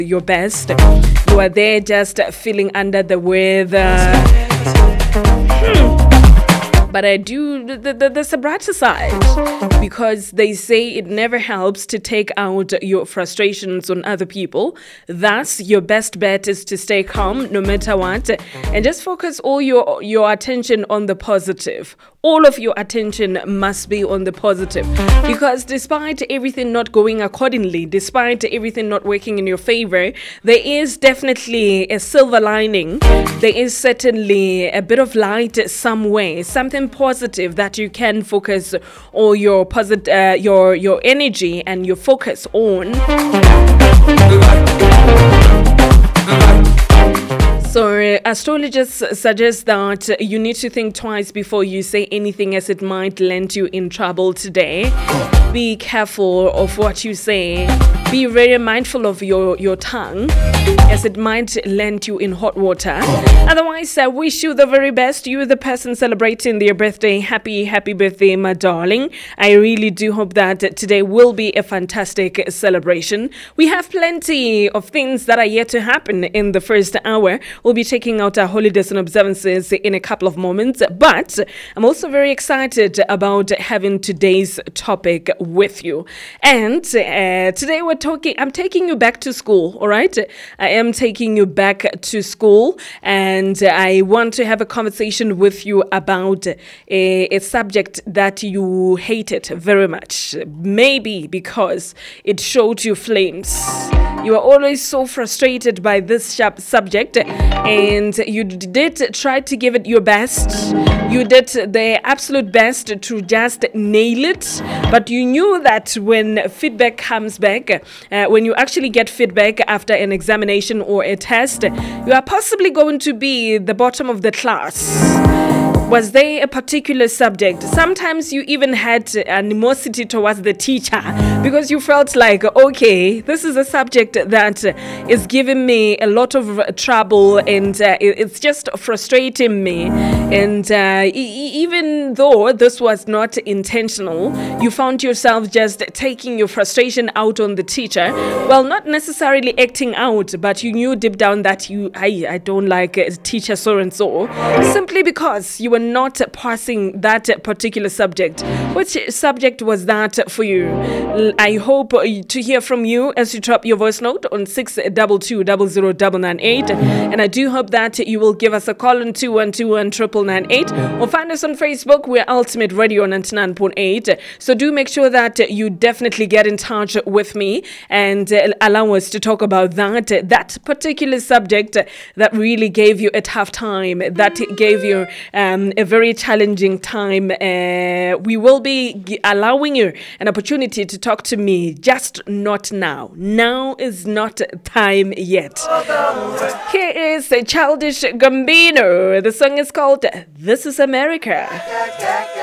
your best. You are there just feeling under the weather. But I do, there's a brighter side, because they say it never helps to take out your frustrations on other people. Thus, your best bet is to stay calm no matter what, and just focus all your attention on the positive. All of your attention must be on the positive, because despite everything not going accordingly, despite everything not working in your favor, there is definitely a silver lining. There is certainly a bit of light somewhere, something positive that you can focus all your your energy and your focus on. So astrologers suggest that you need to think twice before you say anything, as it might land you in trouble today. Be careful of what you say. Be very mindful of your tongue, as it might land you in hot water. Otherwise, I wish you the very best. You, the person celebrating their birthday, happy birthday, my darling. I really do hope that today will be a fantastic celebration. We have plenty of things that are yet to happen in the first hour. We'll be taking out our holidays and observances in a couple of moments, but I'm also very excited about having today's topic with you. And today I'm taking you back to school, all right? I am taking you back to school, and I want to have a conversation with you about a subject that you hated very much, maybe because it showed you flames. You are always so frustrated by this subject, and you did try to give it your best. You did the absolute best to just nail it, but you knew that when feedback comes back, when you actually get feedback after an examination or a test, you are possibly going to be the bottom of the class. Was there a particular subject? Sometimes you even had animosity towards the teacher because you felt like, okay, this is a subject that is giving me a lot of trouble, and it's just frustrating me. And even though this was not intentional, you found yourself just taking your frustration out on the teacher. Well, not necessarily acting out, but you knew deep down that I don't like teacher so and so, simply because you were not passing that particular subject. Which subject was that for you? I hope to hear from you as you drop your voice note on 622000998, and I do hope that you will give us a call on 2121998, or find us on Facebook. We're Ultimate Radio 99.8. So do make sure that you definitely get in touch with me and allow us to talk about that particular subject that really gave you a tough time, that gave you a very challenging time. We will be allowing you an opportunity to talk to me, just not now. Now is not time yet. Here is Childish Gambino. The song is called This Is America.